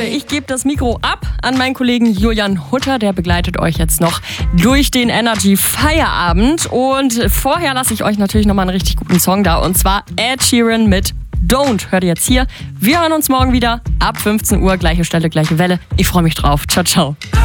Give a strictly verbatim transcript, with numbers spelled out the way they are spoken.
ich gebe das Mikro ab an meinen Kollegen Julian Hutter. Der begleitet euch jetzt noch durch den Energy Feierabend. Und vorher lasse ich euch natürlich nochmal einen richtig guten Song da. Und zwar Ed Sheeran mit Don't. Hört ihr jetzt hier. Wir hören uns morgen wieder ab fünfzehn Uhr. Gleiche Stelle, gleiche Welle. Ich freue mich drauf. Ciao, ciao.